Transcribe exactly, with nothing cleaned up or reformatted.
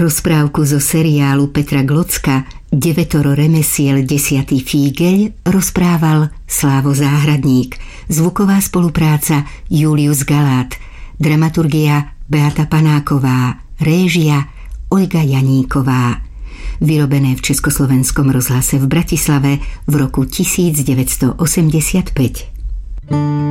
Rozprávku zo seriálu Petra Glocka Devetoro remesiel, desiatý fígeľ rozprával Slávo Záhradník. Zvuková spolupráca Julius Galát. Dramaturgia Beata Panáková. Réžia Olga Janíková. Vyrobené v Československom rozhlase v Bratislave v roku devätnásť osemdesiatpäť.